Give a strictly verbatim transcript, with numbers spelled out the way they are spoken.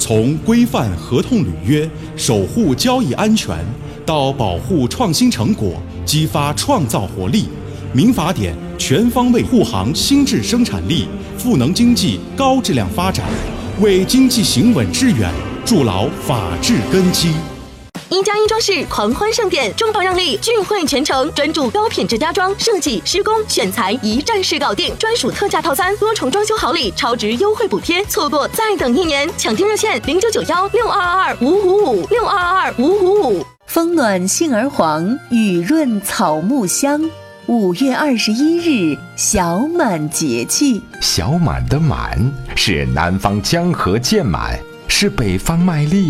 从规范合同履约、守护交易安全，到保护创新成果、激发创造活力，民法典全方位护航新质生产力、赋能经济高质量发展，为经济行稳致远筑牢法治根基。 一加一装饰狂欢盛典，重磅让利，聚会全程，专注高品质家装设计、施工、选材，一站式搞定，专属特价套餐，多重装修好礼，超值优惠补贴，错过再等一年，抢订热线零九九幺六二二二五五五六二二二五五五。 风暖杏儿黄，雨润草木香。五月二十一日，小满节气。 小满的满是南方江河渐满，是北方麦粒